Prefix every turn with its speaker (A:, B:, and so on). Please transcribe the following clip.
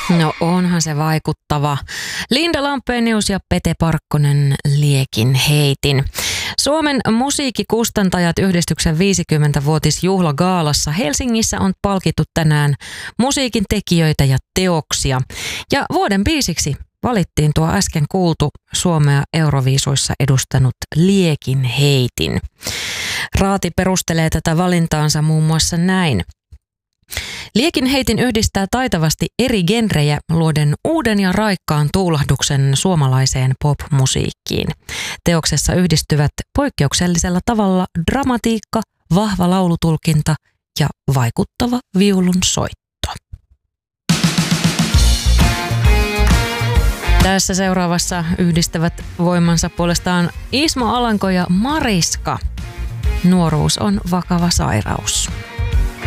A: No onhan se vaikuttava. Linda Lampenius ja Pete Parkkonen Liekin heitin. Suomen musiikkikustantajat yhdistyksen 50-vuotisjuhlagaalassa Helsingissä on palkittu tänään musiikin tekijöitä ja teoksia. Ja vuoden biisiksi valittiin tuo äsken kuultu Suomea Euroviisuissa edustanut Liekin heitin. Raati perustelee tätä valintaansa muun muassa näin. Liekin heitin yhdistää taitavasti eri genrejä luoden uuden ja raikkaan tuulahduksen suomalaiseen pop-musiikkiin. Teoksessa yhdistyvät poikkeuksellisella tavalla dramatiikka, vahva laulutulkinta ja vaikuttava viulun soitto. Tässä seuraavassa yhdistävät voimansa puolestaan Ismo Alanko ja Mariska. Nuoruus on vakava sairaus.